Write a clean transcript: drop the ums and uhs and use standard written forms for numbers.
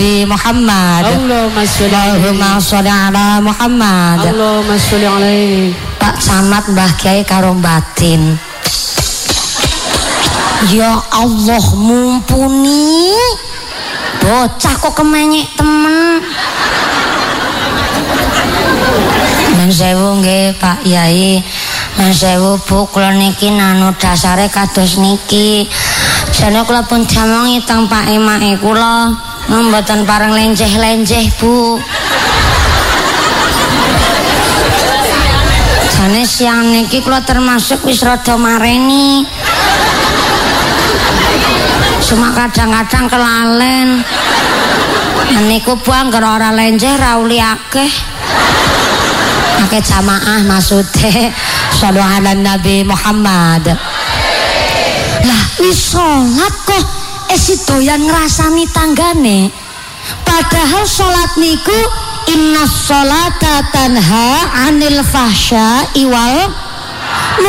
Muhammad. Allahumma sholli ala Muhammad. Allahumma sholli alaihi. Pak Camat Mbah Kiai karo batin. Ya Allah mumpuni. Bocah kok kemenyek temen. Men sewu nggih Pak Yai. Men sewu Bu kula niki nanu dasare kados niki. Jane kula pun jamongi teng Pak Emake kula. Mboten pareng lenjeh-lenjeh Bu. Jane siang niki kula termasuk wis rada mareni. Cuma kadang-kadang kelalen. Niku Bu angger ora lenjeh ra uli akeh. Akeh jamaah maksude. Shallallahu ala Nabi Muhammad. Lah wis salat kok esi doyan ngrasani tanggane. Padahal salat niku innas sholata tanha 'anil fahsya'i wal